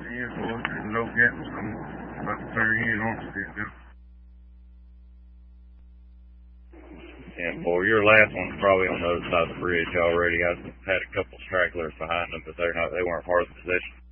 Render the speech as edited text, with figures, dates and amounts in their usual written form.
Yeah, boy, there's no getting some about 30 years on still now. Yeah, boy, your last one's probably on the other side of the bridge already. I've had a couple stragglers behind them, but they weren't part of the position.